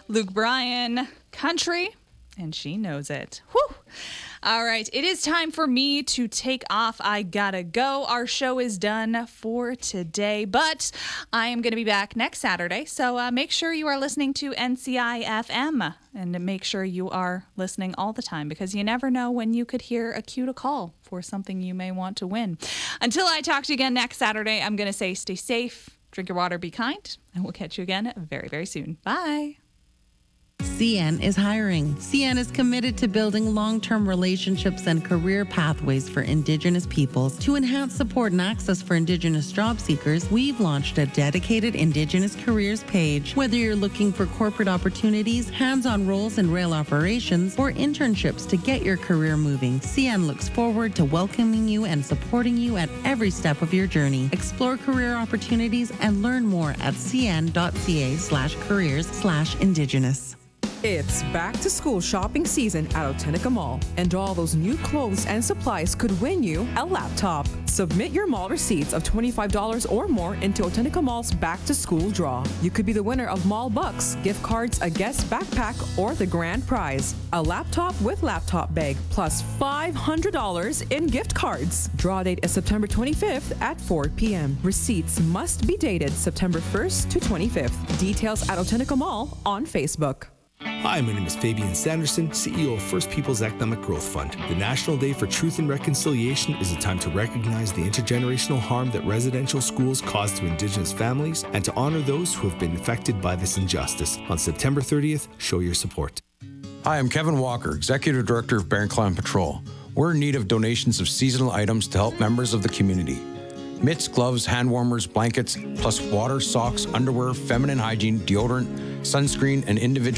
Luke Bryan, country, and she knows it. Whew. All right, it is time for me to take off. I gotta go. Our show is done for today, but I am going to be back next Saturday. So make sure you are listening to NCI FM and make sure you are listening all the time because you never know when you could hear a cue to call for something you may want to win. Until I talk to you again next Saturday, I'm going to say stay safe, drink your water, be kind, and we'll catch you again very, very soon. Bye. CN is hiring. CN is committed to building long-term relationships and career pathways for Indigenous peoples. To enhance support and access for Indigenous job seekers, we've launched a dedicated Indigenous careers page. Whether you're looking for corporate opportunities, hands-on roles in rail operations, or internships to get your career moving, CN looks forward to welcoming you and supporting you at every step of your journey. Explore career opportunities and learn more at cn.ca/careers/Indigenous. It's back to school shopping season at Otenica Mall, and all those new clothes and supplies could win you a laptop. Submit your mall receipts of $25 or more into Otenica Mall's back to school draw. You could be the winner of Mall Bucks, gift cards, a guest backpack, or the grand prize, a laptop with laptop bag, plus $500 in gift cards. Draw date is September 25th at 4 p.m. Receipts must be dated September 1st to 25th. Details at Otenica Mall on Facebook. Hi, my name is Fabian Sanderson, CEO of First Peoples Economic Growth Fund. The National Day for Truth and Reconciliation is a time to recognize the intergenerational harm that residential schools cause to Indigenous families and to honor those who have been affected by this injustice. On September 30th, show your support. Hi, I'm Kevin Walker, Executive Director of Barron Patrol. We're in need of donations of seasonal items to help members of the community. Mitts, gloves, hand warmers, blankets, plus water, socks, underwear, feminine hygiene, deodorant, sunscreen, and individual